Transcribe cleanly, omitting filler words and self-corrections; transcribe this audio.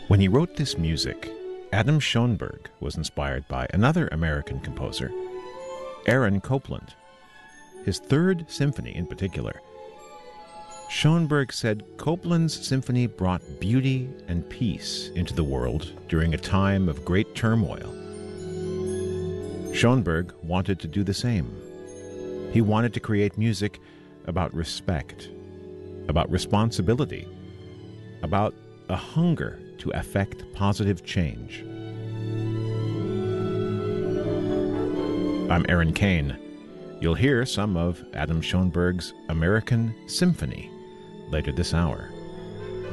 When he wrote this music, Adam Schoenberg was inspired by another American composer, Aaron Copland, his Third Symphony in particular. Schoenberg said Copland's symphony brought beauty and peace into the world during a time of great turmoil. Schoenberg wanted to do the same. He wanted to create music about respect, about responsibility, about a hunger to effect positive change. I'm Aaron Kane. You'll hear some of Adam Schoenberg's American Symphony later this hour.